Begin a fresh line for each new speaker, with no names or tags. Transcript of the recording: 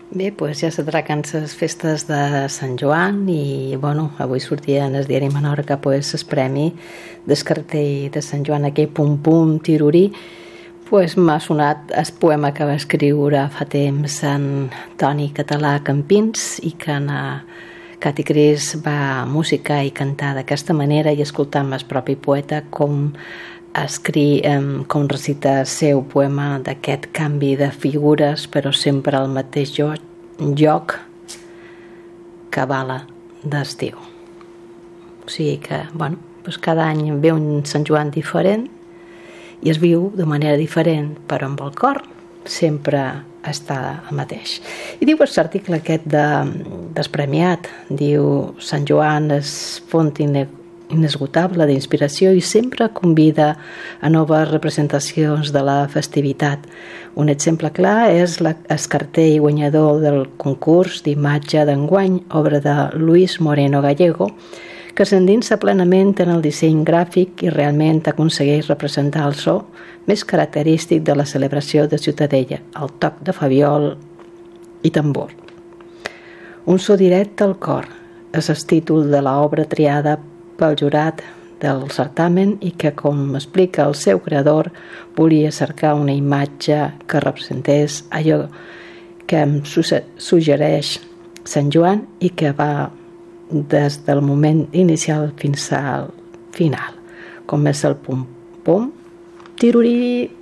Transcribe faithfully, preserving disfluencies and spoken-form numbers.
Bé, doncs ja s'atraquen les festes de Sant Joan i, bueno, avui sortia en el diari Menorca pues, el premi del cartell de Sant Joan, aquell pum-pum, tirorí, pues m'ha sonat el poema que va escriure fa temps en Toni Català Campins i que en Cati Cris va musicar i cantar d'aquesta manera i escoltar amb el propi poeta com escrit, com recita el seu poema d'aquest canvi de figures però sempre al mateix lloc que bala d'estiu. O sigui que, bueno, doncs cada any ve un Sant Joan diferent i es viu de manera diferent, però amb el cor sempre està el mateix. I diu l'article aquest de, despremiat, diu Sant Joan és font inesgotable d'inspiració i sempre convida a noves representacions de la festivitat. Un exemple clar és la, el cartell guanyador del concurs d'imatge d'enguany, obra de Luis Moreno Gallego, que s'endinsa plenament en el disseny gràfic i realment aconsegueix representar el so més característic de la celebració de Ciutadella, el toc de fabiol i tambor. Un so directe al cor és el títol de l'obra triada pel jurat del certamen i que, com explica el seu creador, volia cercar una imatge que representés allò que em suggereix Sant Joan i que va des del moment inicial fins al final, com és el pum-pum, tirorí.